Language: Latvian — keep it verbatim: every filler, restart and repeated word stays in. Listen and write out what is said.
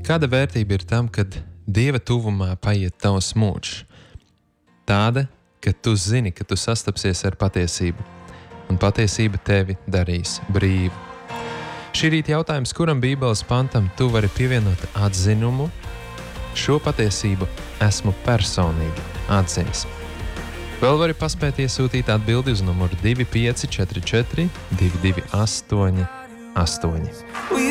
Kāda vērtība ir tam, kad Dieva tuvumā paiet tavs mūžs? Tāda, ka tu zini, ka tu sastapsies ar patiesību, un patiesība tevi darīs brīvu. Šī rīta jautājums, kuram Bībeles pantam tu vari pievienot atzinumu? Šo patiesību esmu personīgi atzinis. Vēl vari paspēt iesūtīt atbildi uz numuru divi pieci četri četri divi divi astoņi astoņi.